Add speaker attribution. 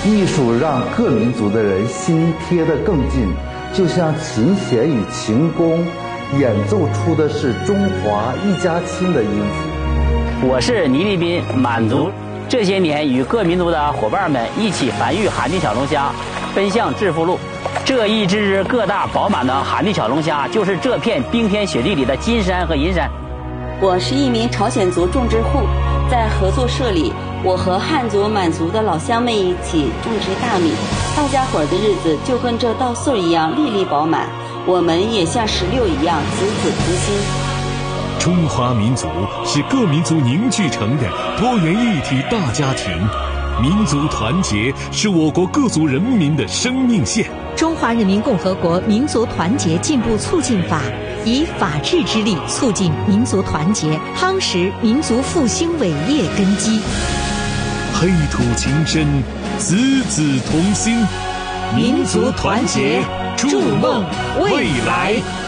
Speaker 1: 艺术让各民族的人心贴得更近，就像琴弦与琴弓演奏出的是中华一家亲的音符。
Speaker 2: 我是倪立斌，满族这些年与各民族的伙伴们一起繁育海地小龙虾，奔向致富路。这一只只个大饱满的海地小龙虾，就是这片冰天雪地里的金山和银山。
Speaker 3: 我是一名朝鲜族种植户，在合作社里，我和汉族、满族的老乡们一起种植大米，大家伙的日子就跟这稻穗一样粒粒饱满，我们也像石榴一样子子同心。
Speaker 4: 中华民族是各民族凝聚成的多元一体大家庭，民族团结是我国各族人民的生命线。
Speaker 5: 中华人民共和国民族团结进步促进法以法治之力促进民族团结，夯实民族复兴伟业根基。
Speaker 4: 黑土情深，子子同心，
Speaker 5: 民族团结，筑梦未来。